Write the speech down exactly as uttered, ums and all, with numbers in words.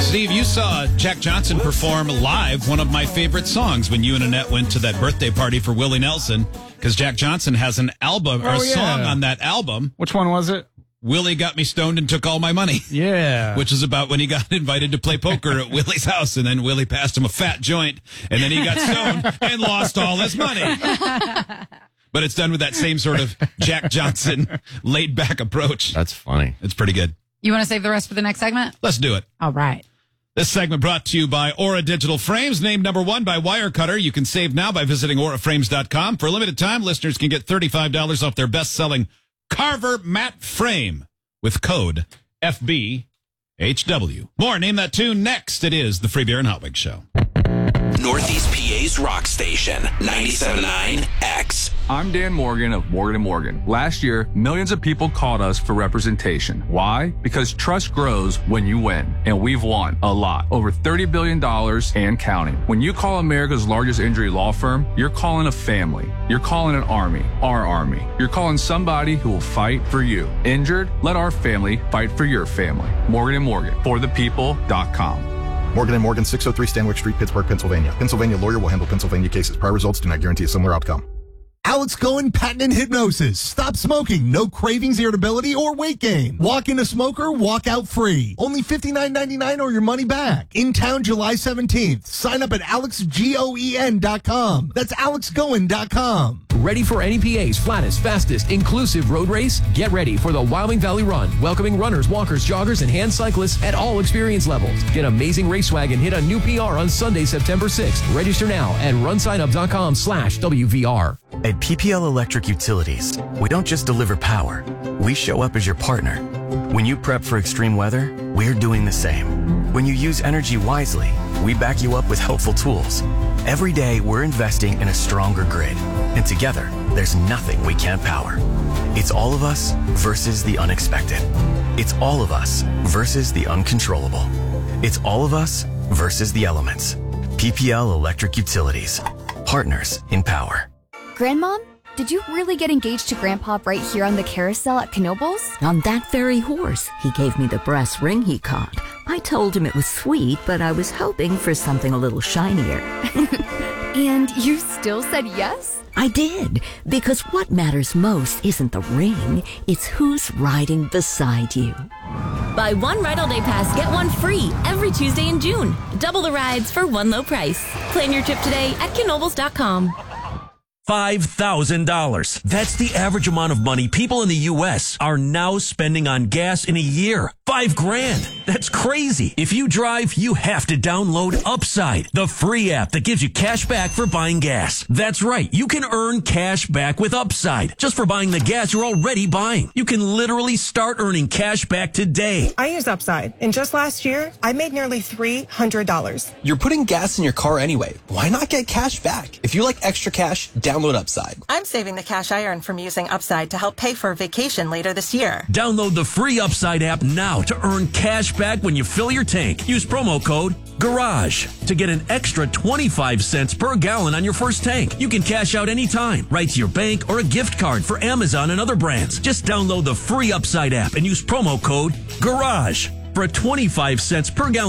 Steve, you saw Jack Johnson perform live one of my favorite songs when you and Annette went to that birthday party for Willie Nelson, because Jack Johnson has an album or Oh, a yeah. song on that album. Which one was it? Willie Got Me Stoned and Took All My Money. Yeah. Which is about when he got invited to play poker at Willie's house, and then Willie passed him a fat joint, and then he got stoned and lost all his money. But it's done with that same sort of Jack Johnson laid-back approach. That's funny. It's pretty good. You want to save the rest for the next segment? Let's do it. All right. This segment brought to you by Aura Digital Frames, named number one by Wirecutter. You can save now by visiting aura frames dot com. For a limited time, listeners can get thirty-five dollars off their best-selling Carver matte frame with code F B H W. More Name That Tune next. It is the Free Beer and Hot Wings Show. Northeast P A's rock station, ninety-seven point nine X. I'm Dan Morgan of Morgan and Morgan. Last year, millions of people called us for representation. Why? Because trust grows when you win. And we've won a lot. Over thirty billion dollars and counting. When you call America's largest injury law firm, you're calling a family. You're calling an army. Our army. You're calling somebody who will fight for you. Injured? Let our family fight for your family. Morgan and Morgan. For the people dot com. Morgan and Morgan, six oh three Stanwick Street, Pittsburgh, Pennsylvania. Pennsylvania lawyer will handle Pennsylvania cases. Prior results do not guarantee a similar outcome. Alex Cohen Patent and Hypnosis. Stop smoking. No cravings, irritability, or weight gain. Walk in a smoker, walk out free. Only fifty-nine ninety-nine or your money back. In town July seventeenth. Sign up at alex goen dot com. That's alex goen dot com. Ready for N E P A's flattest, fastest, inclusive road race? Get ready for the Wyoming Valley Run, welcoming runners, walkers, joggers, and hand cyclists at all experience levels. Get Amazing Race Wagon hit a new P R on Sunday, September sixth. Register now at runsignup.com slash WVR. At P P L Electric Utilities, we don't just deliver power, we show up as your partner. When you prep for extreme weather, we're doing the same. When you use energy wisely, we back you up with helpful tools. Every day, we're investing in a stronger grid. And together, there's nothing we can't power. It's all of us versus the unexpected. It's all of us versus the uncontrollable. It's all of us versus the elements. P P L Electric Utilities. Partners in power. Grandmom, did you really get engaged to Grandpa right here on the carousel at Knoebels? On that very horse. He gave me the brass ring he caught. I told him it was sweet, but I was hoping for something a little shinier. And you still said yes? I did, because what matters most isn't the ring, it's who's riding beside you. Buy one Ride All Day Pass, get one free every Tuesday in June. Double the rides for one low price. Plan your trip today at knoebels dot com. five thousand dollars. That's the average amount of money people in the U S are now spending on gas in a year. Five grand. That's crazy. If you drive, you have to download Upside, the free app that gives you cash back for buying gas. That's right. You can earn cash back with Upside just for buying the gas you're already buying. You can literally start earning cash back today. I use Upside, and just last year, I made nearly three hundred dollars. You're putting gas in your car anyway. Why not get cash back? If you like extra cash, download Upside. I'm saving the cash I earn from using Upside to help pay for a vacation later this year. Download the free Upside app now to earn cash back when you fill your tank. Use promo code GARAGE to get an extra twenty-five cents per gallon on your first tank. You can cash out anytime, right to your bank or a gift card for Amazon and other brands. Just download the free Upside app and use promo code GARAGE for a twenty-five cents per gallon